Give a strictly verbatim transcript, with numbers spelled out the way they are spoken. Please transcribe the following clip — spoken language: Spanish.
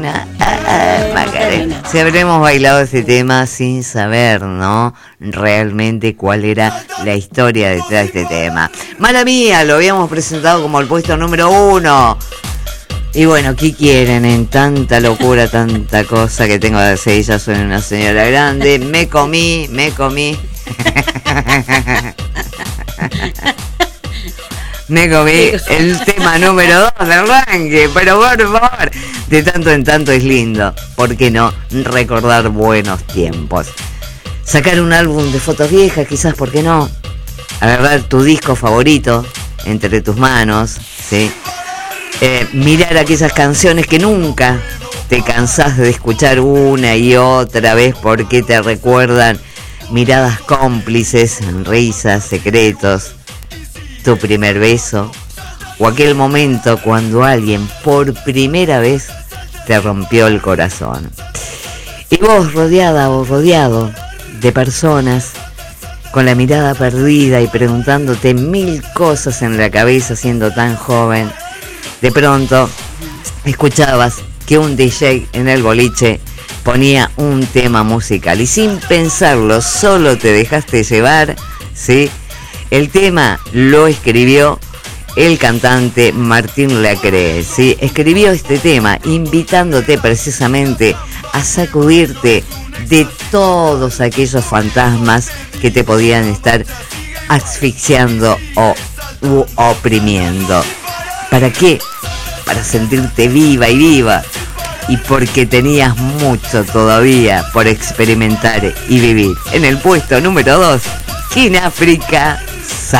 Macarena. Si habremos bailado ese tema sin saber, ¿no? Realmente cuál era la historia detrás de este tema. Mala mía, lo habíamos presentado como el puesto número uno. Y bueno, ¿qué quieren en tanta locura, tanta cosa que tengo de hacer? Ya soy una señora grande. Me comí, me comí. Me comí el tema número dos del ranking, pero por favor, de tanto en tanto es lindo. ¿Por qué no recordar buenos tiempos? Sacar un álbum de fotos viejas, quizás, ¿por qué no? Agarrar tu disco favorito entre tus manos, ¿sí? Eh, mirar aquellas canciones que nunca te cansás de escuchar una y otra vez porque te recuerdan miradas cómplices, risas, secretos, tu primer beso o aquel momento cuando alguien por primera vez te rompió el corazón. Y vos rodeada o rodeado de personas con la mirada perdida y preguntándote mil cosas en la cabeza siendo tan joven, de pronto escuchabas que un D J en el boliche ponía un tema musical y sin pensarlo solo te dejaste llevar, ¿sí? El tema lo escribió el cantante Martín Lacré, ¿sí? Escribió este tema invitándote precisamente a sacudirte de todos aquellos fantasmas que te podían estar asfixiando o u oprimiendo. ¿Para qué? Para sentirte viva y viva. Y porque tenías mucho todavía por experimentar y vivir. En el puesto número dos, Kin África.